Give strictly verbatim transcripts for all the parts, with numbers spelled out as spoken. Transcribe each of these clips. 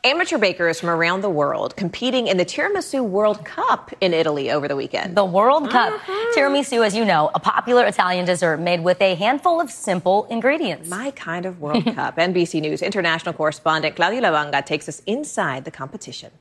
Amateur bakers from around the world competing in the Tiramisu World Cup in Italy over the weekend. The World Cup. Mm-hmm. Tiramisu, as you know, a popular Italian dessert made with a handful of simple ingredients. My kind of World Cup. N B C News international correspondent Claudio Lavanga takes us inside the competition.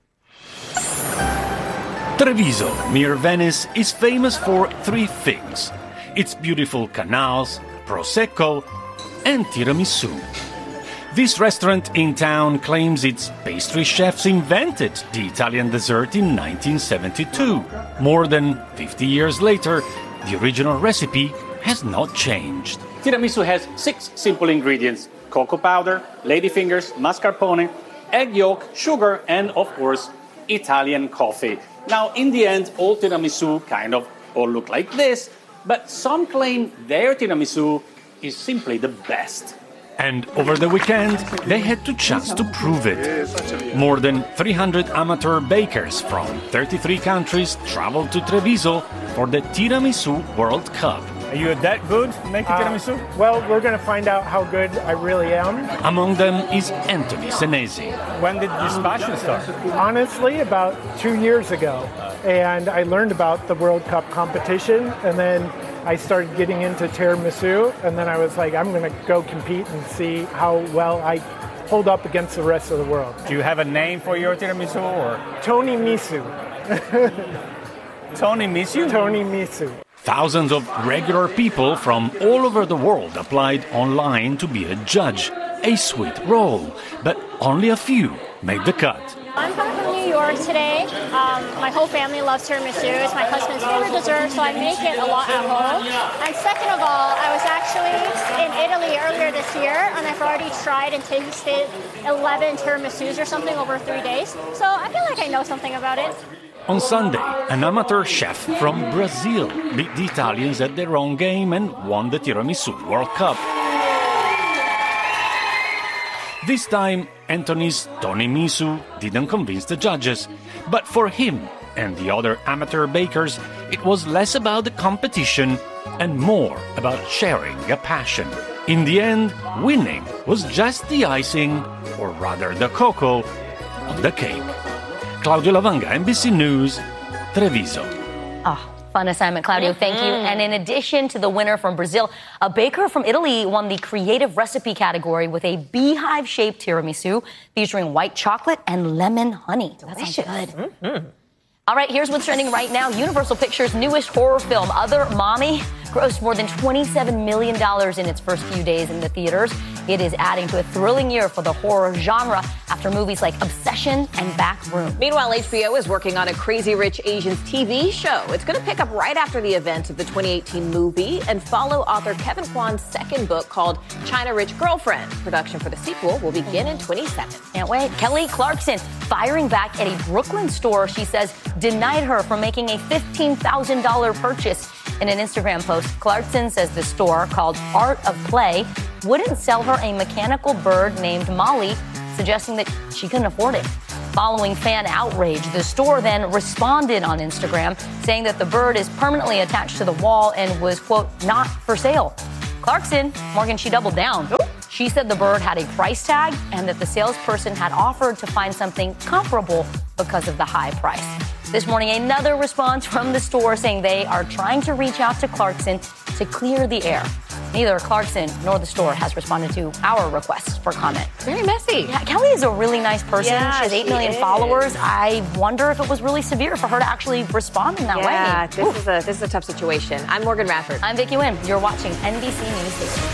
Treviso, near Venice, is famous for three things: its beautiful canals, Prosecco, and tiramisu. This restaurant in town claims its pastry chefs invented the Italian dessert in nineteen seventy-two. More than fifty years later, the original recipe has not changed. Tiramisu has six simple ingredients: cocoa powder, ladyfingers, mascarpone, egg yolk, sugar, and, of course, Italian coffee. Now, in the end, all tiramisu kind of all look like this, but some claim their tiramisu is simply the best. And over the weekend, they had the chance to prove it. More than three hundred amateur bakers from thirty-three countries traveled to Treviso for the Tiramisu World Cup. Are you that good making uh, tiramisu? Well, we're going to find out how good I really am. Among them is Anthony Senesi. When did this passion start? Honestly, about two years ago. And I learned about the World Cup competition, and then I started getting into tiramisu, and then I was like, I'm going to go compete and see how well I hold up against the rest of the world. Do you have a name for your tiramisu? Or? Tony Misu. Tony Misu? Tony Misu. Thousands of regular people from all over the world applied online to be a judge. A sweet role, but only a few made the cut. I'm coming from New York today. Um, my whole family loves tiramisu. It's my husband's favorite dessert, so I make it a lot at home. And second of all, I was actually in Italy earlier this year, and I've already tried and tasted eleven tiramisus or something over three days. So I feel like I know something about it. On Sunday, an amateur chef from Brazil beat the Italians at their own game and won the Tiramisu World Cup. This time, Anthony's Tony Misu didn't convince the judges. But for him and the other amateur bakers, it was less about the competition and more about sharing a passion. In the end, winning was just the icing, or rather the cocoa, on the cake. Claudio Lavanga, N B C News, Treviso. Ah. Fun assignment, Claudio. Mm-hmm. Thank you. And in addition to the winner from Brazil, a baker from Italy won the creative recipe category with a beehive-shaped tiramisu featuring white chocolate and lemon honey. Delicious. That sounds good. Mm-hmm. All right, here's what's trending right now. Universal Pictures' newest horror film, Other Mommy, grossed more than twenty-seven million dollars in its first few days in the theaters. It is adding to a thrilling year for the horror genre after movies like Obsession and Backroom. Meanwhile, H B O is working on a Crazy Rich Asians T V show. It's going to pick up right after the events of the twenty eighteen movie and follow author Kevin Kwan's second book called China Rich Girlfriend. Production for the sequel will begin in twenty-seven. Can't wait. Kelly Clarkson firing back at a Brooklyn store she says denied her from making a fifteen thousand dollars purchase. In an Instagram post, Clarkson says the store, called Art of Play, wouldn't sell her a mechanical bird named Molly, suggesting that she couldn't afford it. Following fan outrage, the store then responded on Instagram, saying that the bird is permanently attached to the wall and was, quote, not for sale. Clarkson, Morgan, she doubled down. She said the bird had a price tag and that the salesperson had offered to find something comparable because of the high price. This morning, another response from the store saying they are trying to reach out to Clarkson to clear the air. Neither Clarkson nor the store has responded to our requests for comment. Very messy. Yeah, Kelly is a really nice person. Yeah, she has eight million is. followers. I wonder if it was really severe for her to actually respond in that yeah, way. Yeah, this is a this is a tough situation. I'm Morgan Radford. I'm Vicki Wynn. You're watching N B C News.